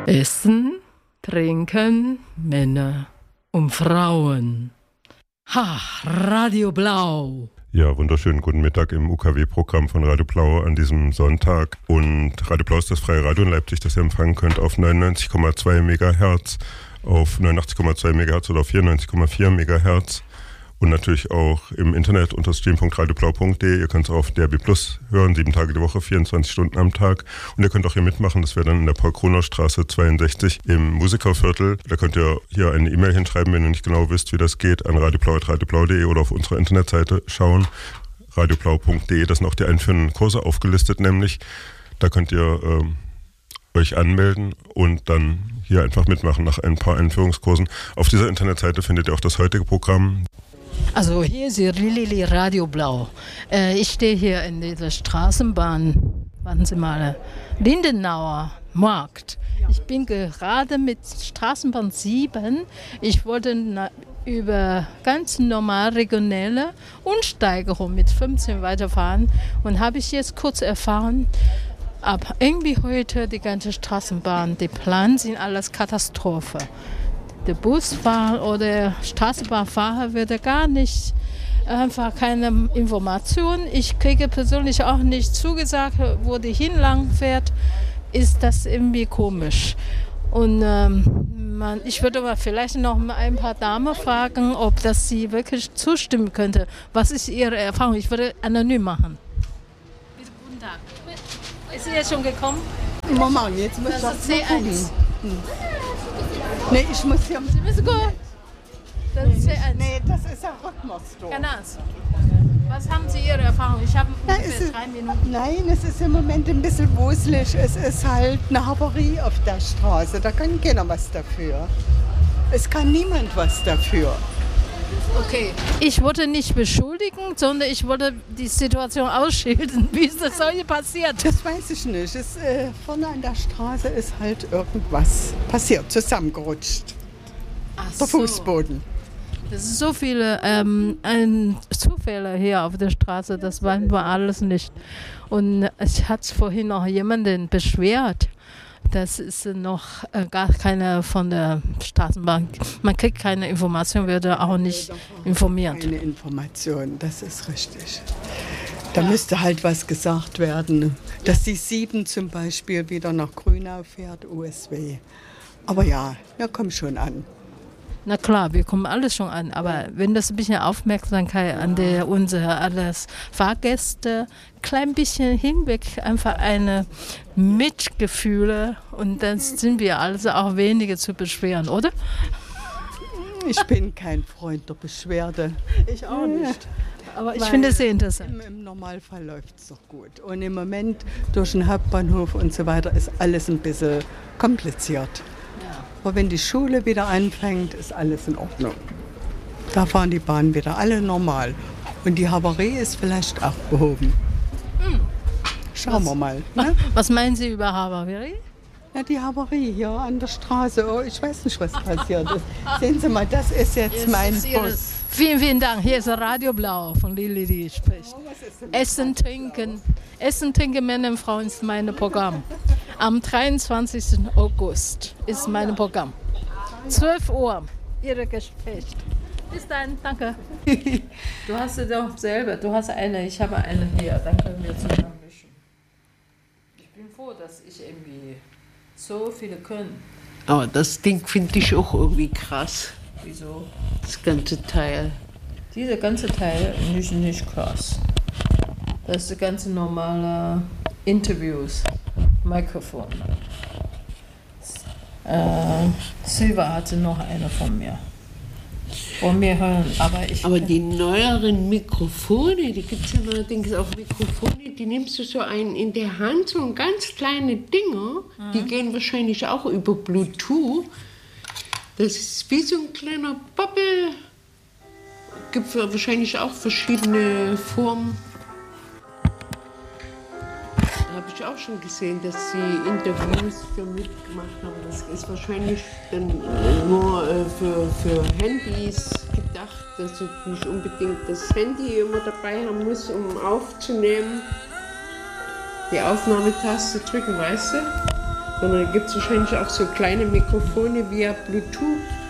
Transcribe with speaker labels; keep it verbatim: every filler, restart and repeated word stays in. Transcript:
Speaker 1: Essen, Trinken, Männer und Frauen. Ha, Radio Blau.
Speaker 2: Ja, wunderschönen guten Mittag im U K W-Programm von Radio Blau an diesem Sonntag. Und Radio Blau ist das freie Radio in Leipzig, das ihr empfangen könnt auf neunundneunzig Komma zwei Megahertz, auf neunundachtzig Komma zwei Megahertz oder auf vierundneunzig Komma vier Megahertz. Und natürlich auch im Internet unter stream punkt radioblau punkt de. Ihr könnt es auf D A B Plus hören, sieben Tage die Woche, vierundzwanzig Stunden am Tag. Und ihr könnt auch hier mitmachen, das wäre dann in der Paul-Kronau-Straße zweiundsechzig im Musikerviertel. Da könnt ihr hier eine E-Mail hinschreiben, wenn ihr nicht genau wisst, wie das geht, an radioblau punkt radioblau punkt de oder auf unserer Internetseite schauen, radioblau punkt de. Da sind auch die einführenden Kurse aufgelistet, nämlich. Da könnt ihr ähm, euch anmelden und dann hier einfach mitmachen nach ein paar Einführungskursen. Auf dieser Internetseite findet ihr auch das heutige Programm.
Speaker 1: Also hier ist Lili Radio Blau. Äh, ich stehe hier in dieser Straßenbahn, warten Sie mal, Lindenauer Markt. Ich bin gerade mit Straßenbahn sieben. Ich wollte na, über ganz normal regionelle Umsteigerung mit fünfzehn weiterfahren und habe ich jetzt kurz erfahren, ab irgendwie heute die ganze Straßenbahn, die Pläne sind alles Katastrophe. Der Busfahrer oder Straßenbahnfahrer wird gar nicht, einfach keine Informationen. Ich kriege persönlich auch nicht zugesagt, wo die hinlang fährt. Ist das irgendwie komisch. Und ähm, man, ich würde aber vielleicht noch mal ein paar Damen fragen, ob das sie wirklich zustimmen könnte. Was ist Ihre Erfahrung? Ich würde anonym machen. Bitte, guten Tag. Ist sie jetzt schon gekommen?
Speaker 3: Moment, jetzt muss
Speaker 1: das ist C eins.
Speaker 3: Hm. Nee, ich muss hier...
Speaker 1: Sie müssen gut. Das ist C eins.
Speaker 3: Nee, das ist ein Rückmausstor.
Speaker 1: Ganz. Was haben Sie Ihre Erfahrung? Ich habe ungefähr drei Minuten.
Speaker 3: Nein, es ist im Moment ein bisschen wuselig. Es ist halt eine Havarie auf der Straße. Da kann keiner was dafür. Es kann niemand was dafür.
Speaker 1: Okay, ich wollte nicht beschuldigen, sondern ich wollte die Situation ausschildern. Wie ist das solche passiert?
Speaker 3: Das weiß ich nicht. Es, äh, vorne an der Straße ist halt irgendwas passiert, zusammengerutscht.
Speaker 1: Ach
Speaker 3: der
Speaker 1: so.
Speaker 3: Fußboden.
Speaker 1: Das sind so viele ähm, ein Zufälle hier auf der Straße, das weiß man alles nicht. Und es hat vorhin noch jemanden beschwert. Das ist noch äh, gar keine von der Straßenbahn. Man kriegt keine Information, wird auch nicht informiert.
Speaker 3: Keine Information, das ist richtig. Da ja. müsste halt was gesagt werden, dass die sieben zum Beispiel wieder nach Grünau fährt, U S W. Aber ja, wir kommen schon an.
Speaker 1: Na klar, wir kommen alles schon an, aber wenn das ein bisschen Aufmerksamkeit an der, unsere alles Fahrgäste, klein bisschen hinweg, einfach eine Mitgefühle und dann sind wir also auch weniger zu beschweren, oder?
Speaker 3: Ich bin kein Freund der Beschwerde.
Speaker 1: Ich auch nicht. Aber ich finde es sehr interessant.
Speaker 3: Im, Im Normalfall läuft es doch gut. Und im Moment durch den Hauptbahnhof und so weiter ist alles ein bisschen kompliziert. Aber wenn die Schule wieder anfängt, ist alles in Ordnung. Da fahren die Bahnen wieder alle normal. Und die Havarie ist vielleicht auch behoben. Hm. Schauen was, wir mal. Ne?
Speaker 1: Was meinen Sie über Havarie?
Speaker 3: Ja, die Havarie hier an der Straße. Oh, ich weiß nicht, was passiert ist. Sehen Sie mal, das ist jetzt, jetzt mein ist Bus.
Speaker 1: Vielen, vielen Dank. Hier ist Radio Blau von Lili, die spricht. Oh, Essen, Trinken. Essen, Trinken, Männer und Frauen ist mein Programm. Am dreiundzwanzigsten August ist mein Programm. zwölf Uhr, Ihre Gespräch. Bis dann, danke. Du hast sie doch selber, du hast eine, ich habe eine hier, dann können wir zusammen mischen. Ich bin froh, dass ich irgendwie so viele können.
Speaker 4: Aber das Ding finde ich auch irgendwie krass.
Speaker 1: Wieso?
Speaker 4: Das ganze Teil.
Speaker 1: Dieser ganze Teil ist nicht krass. Das ist die ganze normale Interviews. Mikrofon. Äh, Silva hatte noch eine von mir. Von mir hören, aber ich.
Speaker 4: Aber die neueren Mikrofone, die gibt es ja neuerdings auch Mikrofone, die nimmst du so ein in der Hand, so ein ganz kleine Dinger, mhm. die gehen wahrscheinlich auch über Bluetooth. Das ist wie so ein kleiner Bubble. Gibt wahrscheinlich auch verschiedene Formen. Habe ich auch schon gesehen, dass sie Interviews für mitgemacht haben. Das ist wahrscheinlich dann nur äh, für, für Handys gedacht, dass du nicht unbedingt das Handy immer dabei haben musst, um aufzunehmen. Die Aufnahmetaste drücken, weißt du? Sondern gibt es wahrscheinlich auch so kleine Mikrofone via Bluetooth.